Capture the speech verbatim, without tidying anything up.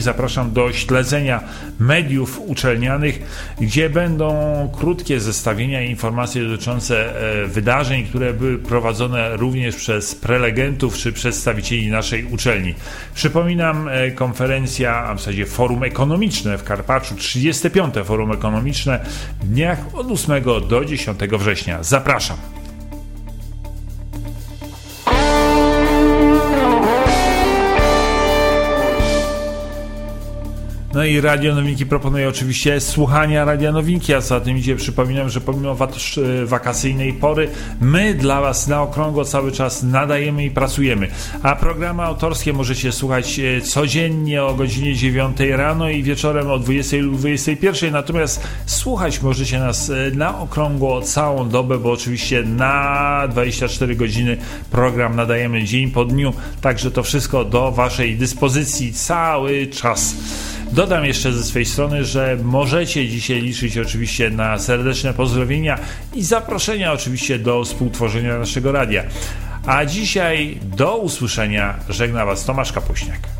zapraszam do śledzenia mediów uczelnianych, gdzie będą krótkie zestawienia i informacje dotyczące wydarzeń, które były prowadzone również przez prelegentów czy przedstawicieli naszej uczelni. Przypominam, konferencja, a w zasadzie forum ekonomiczne w Karpaczu, trzydzieste piąte forum ekonomiczne w dniach od ósmego do dziesiątego września. Zapraszam. No i Radio Nowinki proponuje oczywiście słuchania Radia Nowinki, a za tym idzie, przypominam, że pomimo wakacyjnej pory my dla Was na okrągło cały czas nadajemy i pracujemy, a programy autorskie możecie słuchać codziennie o godzinie dziewiątej rano i wieczorem o dwudziestej lub dwudziestej pierwszej, natomiast słuchać możecie nas na okrągło całą dobę, bo oczywiście na dwadzieścia cztery godziny program nadajemy dzień po dniu, także to wszystko do Waszej dyspozycji cały czas. Dodam jeszcze ze swojej strony, że możecie dzisiaj liczyć oczywiście na serdeczne pozdrowienia i zaproszenia oczywiście do współtworzenia naszego radia. A dzisiaj do usłyszenia, żegna Was Tomasz Kapuśniak.